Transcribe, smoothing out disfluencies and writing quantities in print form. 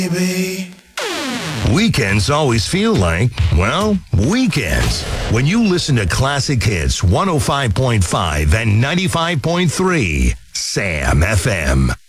Weekends always feel like, well, weekends. When you listen to Classic Hits 105.5 and 95.3, Sam FM.